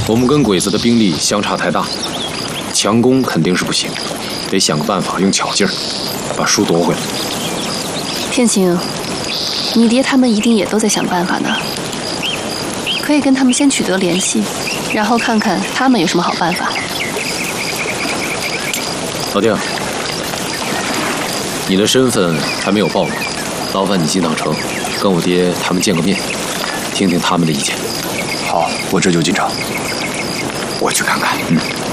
我们跟鬼子的兵力相差太大，强攻肯定是不行，得想个办法用巧劲儿把书夺回来。 天晴，你爹他们一定也都在想办法呢，可以跟他们先取得联系，然后看看他们有什么好办法。 老丁，你的身份还没有暴露，劳烦你进趟城，跟我爹他们见个面，听听他们的意见。 好，我这就进城。我去看看。